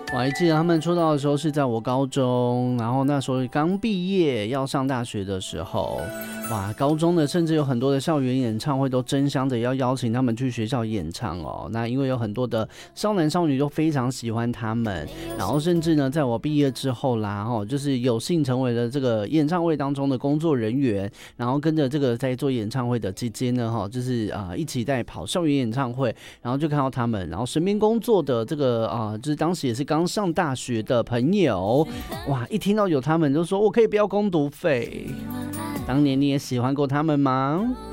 我还记得他们出道的时候是在我高中，然后那时候刚毕业要上大学的时候，哇，高中的甚至有很多的校园演唱会都争相的要邀请他们去学校演唱哦。那因为有很多的少男少女都非常喜欢他们，然后甚至呢，在我毕业之后啦，就是有幸成为了这个演唱会当中的工作人员，然后跟着这个在做演唱会的姐姐呢，就是一起在跑校园演唱会，然后就看到他们，然后身边工作的这个就是当时也是刚上大学的朋友，哇，一听到有他们就说我可以不要工读费。当年你也喜欢过他们吗？